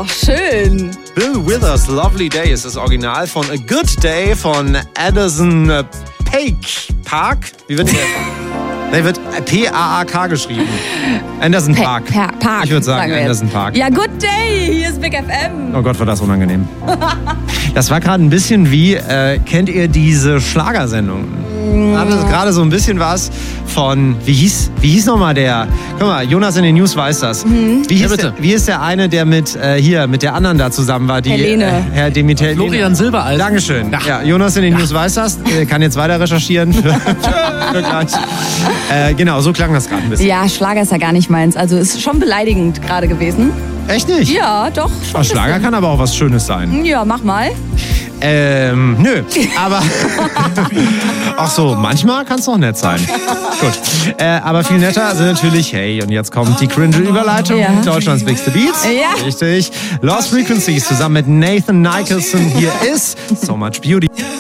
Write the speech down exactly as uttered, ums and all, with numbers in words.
Oh, schön. Bill Withers, Lovely Day ist das Original von A Good Day von Anderson Paak. Park? Wie wird der? Der wird P A A K geschrieben. Anderson Pa- Park. Pa- Park, Ich würde sagen, sagen wir Anderson jetzt. Park. Ja, good day. Hier ist Big F M. Oh Gott, war das unangenehm. Das war gerade ein bisschen wie, äh, kennt ihr diese Schlagersendung? Hatte gerade so ein bisschen was von, wie hieß, wie hieß nochmal der? Guck mal, Jonas in den News weiß das. Mhm. Wie, hieß Ja, bitte. der, wie ist der eine, der mit, äh, hier, mit der anderen da zusammen war? Die, Helene. Äh, Herr Demeter. Florian Silbereisen. Dankeschön. Ja. Ja, Jonas in den News weiß das. Äh, kann jetzt weiter recherchieren. Für, für gleich. Äh, genau, so klang das gerade ein bisschen. Ja, Schlager ist ja gar nicht meins. Also ist schon beleidigend gerade gewesen. Echt nicht? Ja, doch. Schon Oh, Schlager kann aber auch was Schönes sein. Ja, mach mal. Ähm, nö. Aber. Ach so, manchmal kann es doch nett sein. Gut. Äh, aber viel netter sind natürlich, hey, und jetzt kommt die cringe-Überleitung. Ja. Deutschlands Bigste Beats. Ja. Richtig. Lost Frequencies zusammen mit Nathan Nicholson. Hier ist So Much Beauty.